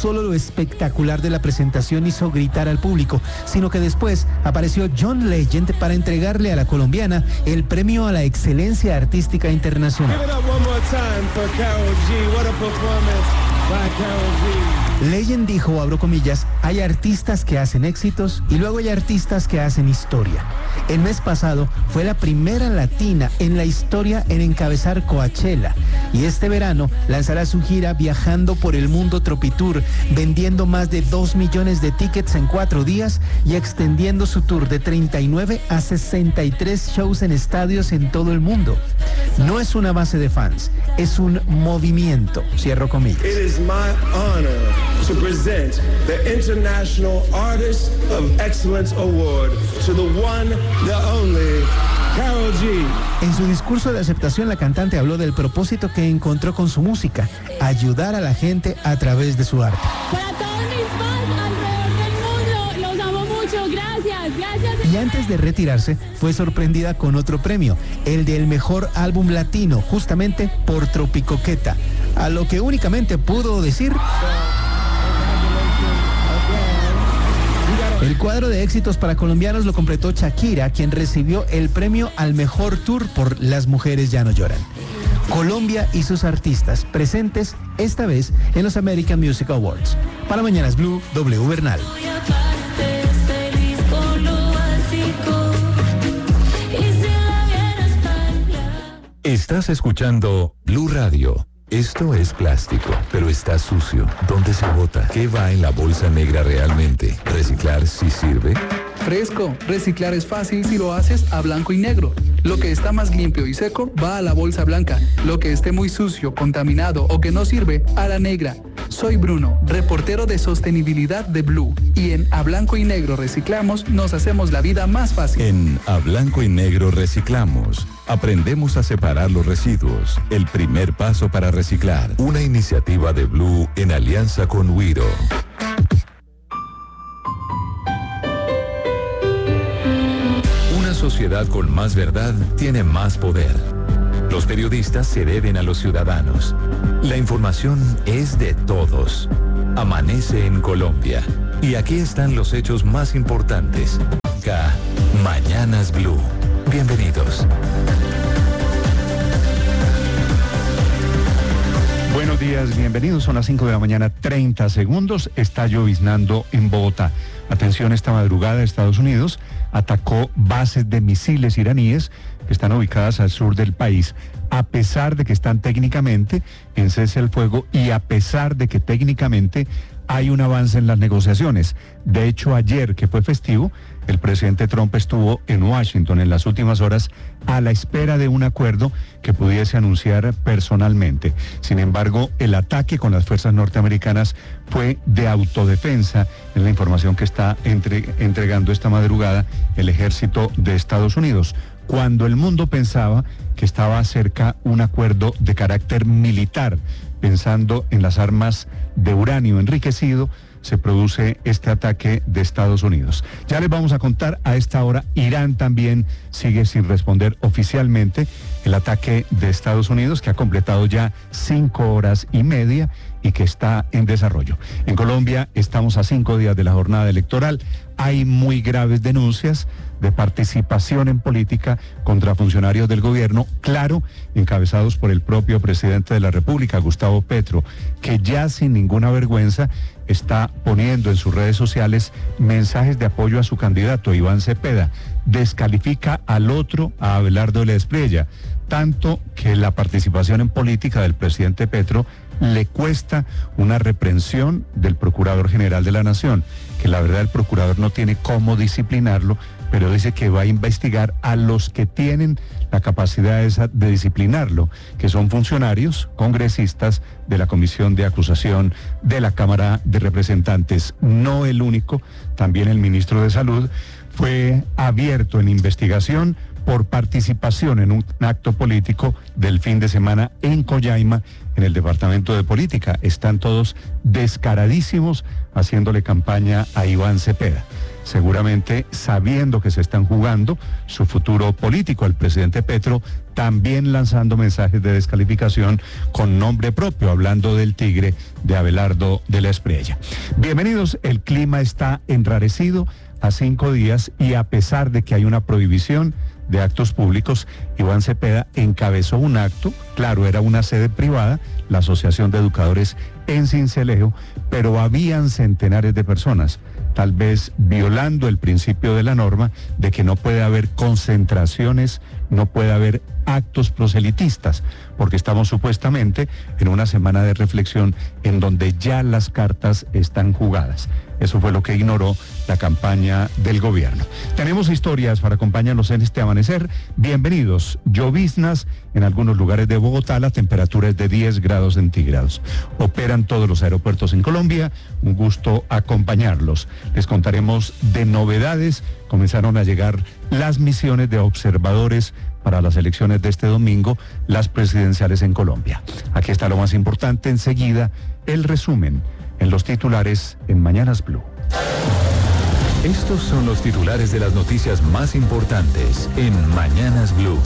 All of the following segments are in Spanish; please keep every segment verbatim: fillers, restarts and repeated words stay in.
solo lo espectacular de la presentación hizo gritar al público, sino que después apareció John Legend para entregarle a la colombiana el premio a la excelencia artística internacional. Legend dijo, abro comillas, hay artistas que hacen éxitos y luego hay artistas que hacen historia. El mes pasado fue la primera latina en la historia en encabezar Coachella y este verano lanzará su gira viajando por el mundo Tropitour, vendiendo más de dos millones de tickets en cuatro días y extendiendo su tour de treinta y nueve a sesenta y tres shows en estadios en todo el mundo. No es una base de fans, es un movimiento, cierro comillas. It is my honor to present the International Artist of Excellence Award to the one, the only, Karol G. En su discurso de aceptación, la cantante habló del propósito que encontró con su música, ayudar a la gente a través de su arte. Para todos mis fans alrededor del mundo, los amo mucho, gracias, gracias. Y antes de retirarse, fue sorprendida con otro premio, el del mejor álbum latino, justamente por Tropicoqueta, a lo que únicamente pudo decir... El cuadro de éxitos para colombianos lo completó Shakira, quien recibió el premio al mejor tour por Las Mujeres Ya No Lloran. Colombia y sus artistas presentes esta vez en los American Music Awards. Para Mañanas Blue, W Bernal. Estás escuchando Blue Radio. Esto es plástico, pero está sucio. ¿Dónde se bota? ¿Qué va en la bolsa negra realmente? ¿Reciclar sí sirve? Fresco, reciclar es fácil si lo haces a blanco y negro. Lo que está más limpio y seco va a la bolsa blanca. Lo que esté muy sucio, contaminado o que no sirve, a la negra. Soy Bruno, reportero de sostenibilidad de Blue. Y en A Blanco y Negro Reciclamos nos hacemos la vida más fácil. En A Blanco y Negro Reciclamos aprendemos a separar los residuos. El primer paso para reciclar. Una iniciativa de Blue en alianza con Wiro. Una sociedad con más verdad tiene más poder. Los periodistas se deben a los ciudadanos. La información es de todos. Amanece en Colombia. Y aquí están los hechos más importantes. Acá, Mañanas Blue. Bienvenidos. Buenos días, bienvenidos. Son las cinco de la mañana, treinta segundos. Está lloviznando en Bogotá. Atención, esta madrugada Estados Unidos atacó bases de misiles iraníes que están ubicadas al sur del país, a pesar de que están técnicamente en cese al fuego y a pesar de que técnicamente hay un avance en las negociaciones. De hecho, ayer, que fue festivo, el presidente Trump estuvo en Washington en las últimas horas a la espera de un acuerdo que pudiese anunciar personalmente. Sin embargo, el ataque con las fuerzas norteamericanas fue de autodefensa, es la información que está entre, entregando esta madrugada el ejército de Estados Unidos. Cuando el mundo pensaba que estaba cerca un acuerdo de carácter militar, pensando en las armas de uranio enriquecido, se produce este ataque de Estados Unidos. Ya les vamos a contar a esta hora, Irán también sigue sin responder oficialmente el ataque de Estados Unidos, que ha completado ya cinco horas y media y que está en desarrollo. En Colombia estamos a cinco días de la jornada electoral. Hay muy graves denuncias de participación en política contra funcionarios del gobierno, claro, encabezados por el propio presidente de la República, Gustavo Petro, que ya sin ninguna vergüenza está poniendo en sus redes sociales mensajes de apoyo a su candidato, Iván Cepeda. Descalifica al otro, a Abelardo Espriella, tanto que la participación en política del presidente Petro le cuesta una reprensión del Procurador General de la Nación, que la verdad el procurador no tiene cómo disciplinarlo, pero dice que va a investigar a los que tienen la capacidad esa de disciplinarlo, que son funcionarios, congresistas de la Comisión de Acusación de la Cámara de Representantes. No el único, también el ministro de Salud fue abierto en investigación por participación en un acto político del fin de semana en Coyaima, en el departamento de política. Están todos descaradísimos haciéndole campaña a Iván Cepeda. seguramente sabiendo que se están jugando su futuro político. El presidente Petro también lanzando mensajes de descalificación con nombre propio, hablando del tigre de Abelardo de la Espriella. Bienvenidos, el clima está enrarecido a cinco días y a pesar de que hay una prohibición de actos públicos, Iván Cepeda encabezó un acto, claro, era una sede privada, la Asociación de Educadores en Sincelejo, pero habían centenares de personas, tal vez violando el principio de la norma de que no puede haber concentraciones, no puede haber actos proselitistas, porque estamos supuestamente en una semana de reflexión en donde ya las cartas están jugadas. Eso fue lo que ignoró la campaña del gobierno. Tenemos historias para acompañarnos en este amanecer. Bienvenidos. Lloviznas en algunos lugares de Bogotá, la temperatura es de diez grados centígrados. Operan todos los aeropuertos en Colombia. Un gusto acompañarlos. Les contaremos de novedades. Comenzaron a llegar las misiones de observadores para las elecciones de este domingo, las presidenciales en Colombia. Aquí está lo más importante. Enseguida, el resumen en los titulares en Mañanas Blue. Estos son los titulares de las noticias más importantes en Mañanas Blue.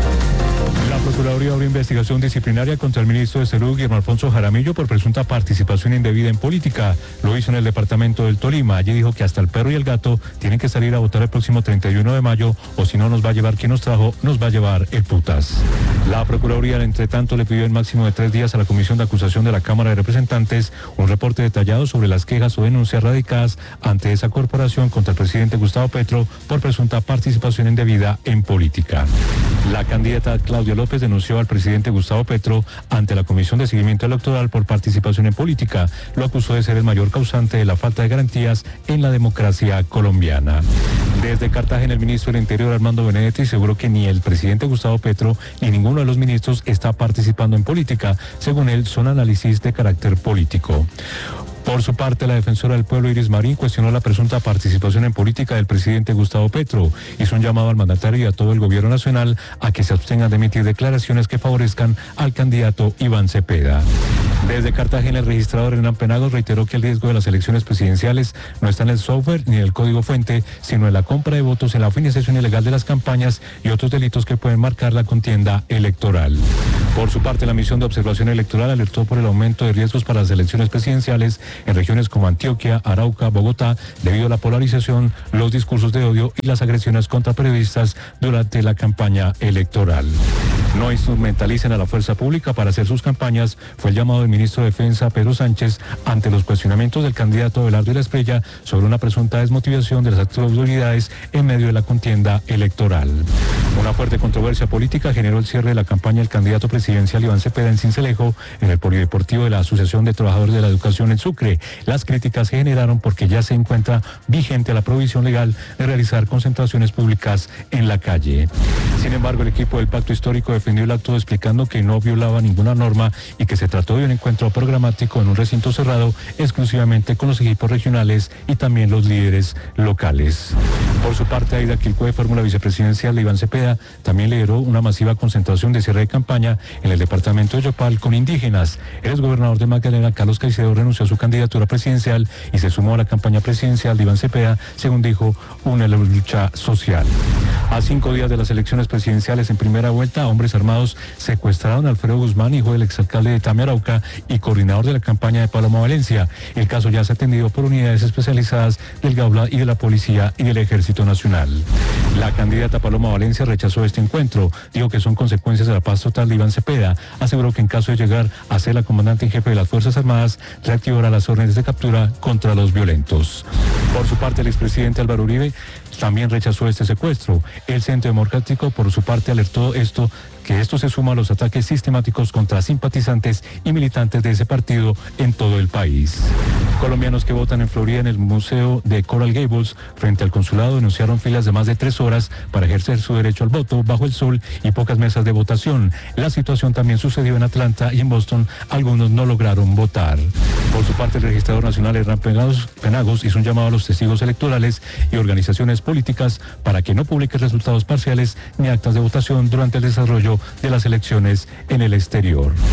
La Procuraduría abrió investigación disciplinaria contra el ministro de Salud, Guillermo Alfonso Jaramillo, por presunta participación indebida en política. Lo hizo en el departamento del Tolima. Allí dijo que hasta el perro y el gato tienen que salir a votar el próximo treinta y uno de mayo, o si no nos va a llevar quien nos trajo, nos va a llevar el putas. La Procuraduría, entre tanto, le pidió el máximo de tres días a la Comisión de Acusación de la Cámara de Representantes un reporte detallado sobre las quejas o denuncias radicadas ante esa corporación contra el presidente Gustavo Petro por presunta participación indebida en política. La candidata Claudia López denunció al presidente Gustavo Petro ante la Comisión de Seguimiento Electoral por participación en política. Lo acusó de ser el mayor causante de la falta de garantías en la democracia colombiana. Desde Cartagena, el ministro del Interior, Armando Benedetti, aseguró que ni el presidente Gustavo Petro ni ninguno de los ministros está participando en política. Según él, son análisis de carácter político. Por su parte, la defensora del pueblo, Iris Marín, cuestionó la presunta participación en política del presidente Gustavo Petro. Hizo un llamado al mandatario y a todo el gobierno nacional a que se abstengan de emitir declaraciones que favorezcan al candidato Iván Cepeda. Desde Cartagena, el registrador Hernán Penagos reiteró que el riesgo de las elecciones presidenciales no está en el software ni en el código fuente, sino en la compra de votos, en la financiación ilegal de las campañas y otros delitos que pueden marcar la contienda electoral. Por su parte, la misión de observación electoral alertó por el aumento de riesgos para las elecciones presidenciales en regiones como Antioquia, Arauca, Bogotá, debido a la polarización, los discursos de odio y las agresiones contra periodistas durante la campaña electoral. No instrumentalicen a la fuerza pública para hacer sus campañas, fue el llamado del ministro de Defensa, Pedro Sánchez, ante los cuestionamientos del candidato Abelardo de la Espriella sobre una presunta desmotivación de las autoridades en medio de la contienda electoral. Una fuerte controversia política generó el cierre de la campaña del candidato presidencial Iván Cepeda en Sincelejo, en el polideportivo de la Asociación de Trabajadores de la Educación en Sucre. Las críticas se generaron porque ya se encuentra vigente la prohibición legal de realizar concentraciones públicas en la calle. Sin embargo, el equipo del Pacto Histórico defendió el acto explicando que no violaba ninguna norma y que se trató de un encuentro programático en un recinto cerrado exclusivamente con los equipos regionales y también los líderes locales. Por su parte, Aida Quilcue, fórmula vicepresidencial de Iván Cepeda, también lideró una masiva concentración de cierre de campaña en el departamento de Yopal con indígenas. El exgobernador de Magdalena, Carlos Caicedo, renunció a su candidatura presidencial y se sumó a la campaña presidencial de Iván Cepeda, según dijo, una lucha social. A cinco días de las elecciones presidenciales en primera vuelta, hombres armados secuestraron a Alfredo Guzmán, hijo del exalcalde de Tame, Arauca, y coordinador de la campaña de Paloma Valencia. El caso ya se ha atendido por unidades especializadas del Gaula y de la Policía y del Ejército Nacional. La candidata Paloma Valencia rechazó este encuentro, dijo que son consecuencias de la paz total de Iván Cepeda. Aseguró que en caso de llegar a ser la comandante en jefe de las Fuerzas Armadas, reactivará las órdenes de captura contra los violentos. Por su parte, el expresidente Álvaro Uribe también rechazó este secuestro. El Centro Democrático, por su parte, alertó esto que esto se suma a los ataques sistemáticos contra simpatizantes y militantes de ese partido en todo el país. Colombianos que votan en Florida en el Museo de Coral Gables frente al consulado denunciaron filas de más de tres horas para ejercer su derecho al voto bajo el sol y pocas mesas de votación. La situación también sucedió en Atlanta y en Boston. Algunos no lograron votar. Por su parte, el registrador nacional Hernán Penagos, Penagos hizo un llamado a los testigos electorales y organizaciones políticas para que no publiquen resultados parciales ni actas de votación durante el desarrollo de las elecciones en el exterior.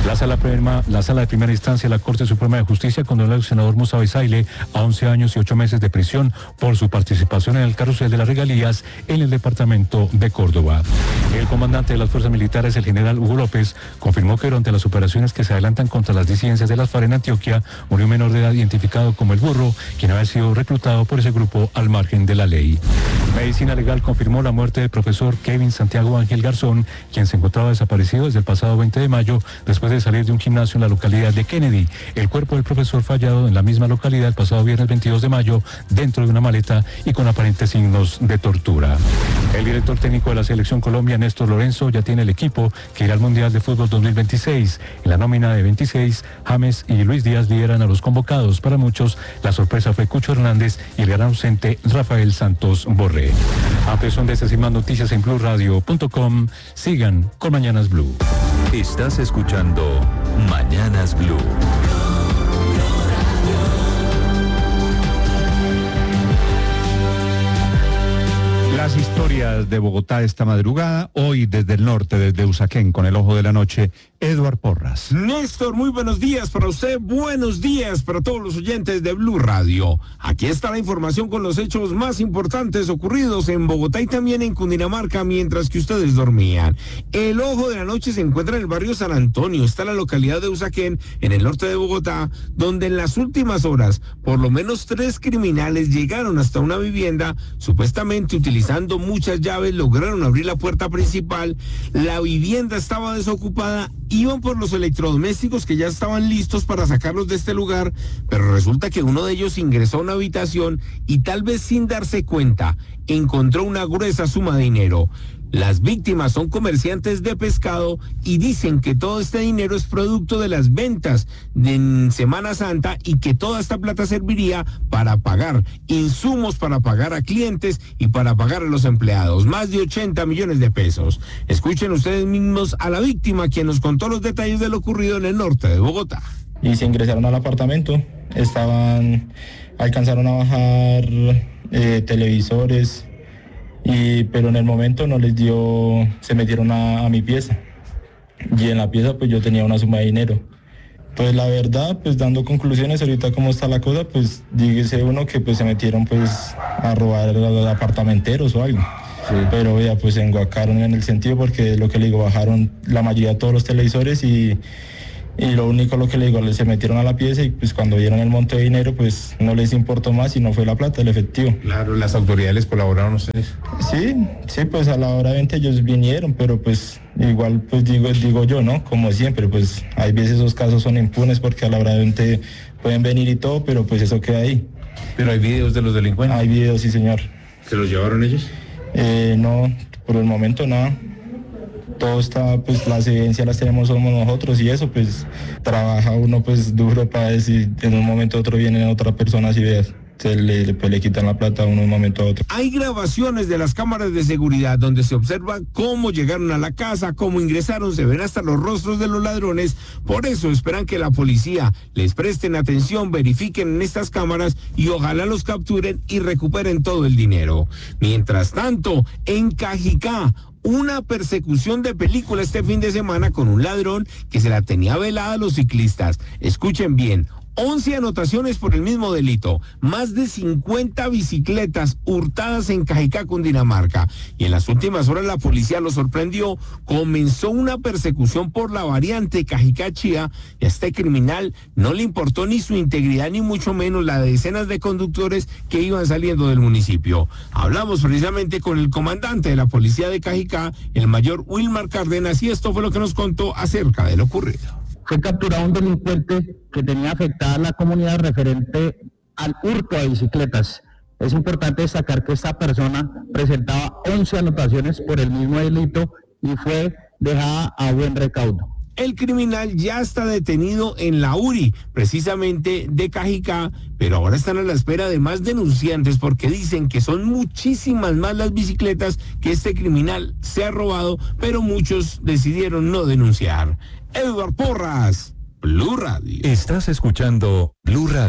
La sala, prima, la sala de primera instancia de la Corte Suprema de Justicia condenó al senador Musa Bezaile a once años y ocho meses de prisión por su participación en el carrusel de las regalías en el departamento de Córdoba. El comandante de las fuerzas militares, el general Hugo López, confirmó que durante las operaciones que se adelantan contra las disidencias de las FARC en Antioquia, murió un menor de edad identificado como el Burro, quien había sido reclutado por ese grupo al margen de la ley. Medicina Legal confirmó la muerte del profesor Kevin Santiago Ángel Garzón, quien se encontraba desaparecido desde el pasado veinte de mayo, después de salir de un gimnasio en la localidad de Kennedy. El cuerpo del profesor fue hallado en la misma localidad el pasado viernes veintidós de mayo, dentro de una maleta y con aparentes signos de tortura. El director técnico de la Selección Colombia, Néstor Lorenzo, ya tiene el equipo que irá al Mundial de Fútbol dos mil veintiséis. En la nómina de veintiséis, James y Luis Díaz lideran a los convocados. Para muchos, la sorpresa fue Cucho Hernández y el gran ausente Rafael Santos Borré. Amplias son de estas y más noticias en blue radio punto com. Sigan con Mañanas Blue. Estás escuchando Mañanas Blue. Las historias de Bogotá esta madrugada, hoy desde el norte, desde Usaquén, con el ojo de la noche, Eduard Porras. Néstor, muy buenos días para usted, buenos días para todos los oyentes de Blue Radio. Aquí está la información con los hechos más importantes ocurridos en Bogotá y también en Cundinamarca mientras que ustedes dormían. El ojo de la noche se encuentra en el barrio San Antonio, está en la localidad de Usaquén, en el norte de Bogotá, donde en las últimas horas, por lo menos tres criminales llegaron hasta una vivienda, supuestamente utilizando muchas llaves, lograron abrir la puerta principal, la vivienda estaba desocupada, iban por los electrodomésticos que ya estaban listos para sacarlos de este lugar, pero resulta que uno de ellos ingresó a una habitación y tal vez sin darse cuenta, encontró una gruesa suma de dinero. Las víctimas son comerciantes de pescado y dicen que todo este dinero es producto de las ventas de en Semana Santa y que toda esta plata serviría para pagar insumos, para pagar a clientes y para pagar a los empleados. Más de ochenta millones de pesos. Escuchen ustedes mismos a la víctima, quien nos contó los detalles de lo ocurrido en el norte de Bogotá. Y se ingresaron al apartamento, estaban, alcanzaron a bajar eh, televisores, Y, pero en el momento no les dio, se metieron a, a mi pieza y en la pieza pues yo tenía una suma de dinero. Pues la verdad, pues dando conclusiones ahorita cómo está la cosa, pues dígase uno que pues se metieron pues a robar a los apartamenteros o algo. Sí. Pero ya pues se enguacaron en el sentido porque lo que le digo, bajaron la mayoría de todos los televisores y Y lo único lo que le digo, se metieron a la pieza y pues cuando vieron el monto de dinero pues no les importó más y no fue la plata, el efectivo. Claro, ¿las autoridades les colaboraron a ustedes? Sí, sí, pues a la hora veinte ellos vinieron, pero pues igual pues digo, digo yo, ¿no? Como siempre, pues hay veces esos casos son impunes porque a la hora veinte pueden venir y todo, pero pues eso queda ahí. ¿Pero hay videos de los delincuentes? Hay videos, sí señor. ¿Se los llevaron ellos? Eh, no, por el momento nada. Todo está, pues las evidencias las tenemos somos nosotros y eso, pues trabaja uno pues duro para decir, en un momento a otro vienen otras personas y veas, se le, pues, le quitan la plata a uno de un momento a otro. Hay grabaciones de las cámaras de seguridad donde se observa cómo llegaron a la casa, cómo ingresaron, se ven hasta los rostros de los ladrones, por eso esperan que la policía les presten atención, verifiquen en estas cámaras y ojalá los capturen y recuperen todo el dinero. Mientras tanto, en Cajicá, una persecución de película este fin de semana con un ladrón que se la tenía velada a los ciclistas. Escuchen bien, once anotaciones por el mismo delito, más de cincuenta bicicletas hurtadas en Cajicá, Cundinamarca. Y en las últimas horas la policía lo sorprendió, comenzó una persecución por la variante Cajicá-Chía y a este criminal no le importó ni su integridad ni mucho menos la de decenas de conductores que iban saliendo del municipio. Hablamos precisamente con el comandante de la policía de Cajicá, el mayor Wilmar Cárdenas, y esto fue lo que nos contó acerca de lo ocurrido. Fue capturado un delincuente que tenía afectada a la comunidad referente al hurto de bicicletas. Es importante destacar que esta persona presentaba once anotaciones por el mismo delito y fue dejada a buen recaudo. El criminal ya está detenido en la U R I, precisamente de Cajicá, pero ahora están a la espera de más denunciantes porque dicen que son muchísimas más las bicicletas que este criminal se ha robado, pero muchos decidieron no denunciar. Eduard Porras, Blue Radio. Estás escuchando Blue Radio.